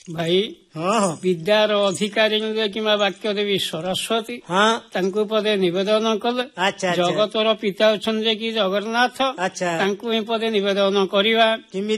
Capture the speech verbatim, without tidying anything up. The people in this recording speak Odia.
ଭାଇ ହଁ ହଁ ବିଦ୍ୟାର ଅଧିକାରୀ କିମ୍ବା ବାକ୍ୟ ଦେବୀ ସରସ୍ୱତୀ ହଁ ତାଙ୍କୁ ପଦେ ନିବେଦନ କଲେ ଆଚ୍ଛା ଆଚ୍ଛା ଜଗତର ପିତା ଅଛନ୍ତି ଯେ କି ଜଗନ୍ନାଥ ଆଚ୍ଛା ତାଙ୍କୁ ହିଁ ପଦେ ନିବେଦନ କରିବା। କେମିତି